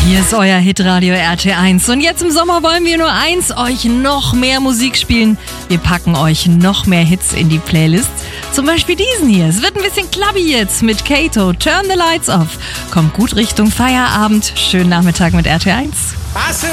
Hier ist euer Hitradio RT1 und jetzt im Sommer wollen wir nur eins, euch noch mehr Musik spielen. Wir packen euch noch mehr Hits in die Playlist. Zum Beispiel diesen hier. Es wird ein bisschen clubby jetzt mit Kato. Turn the Lights Off. Kommt gut Richtung Feierabend. Schönen Nachmittag mit RT1.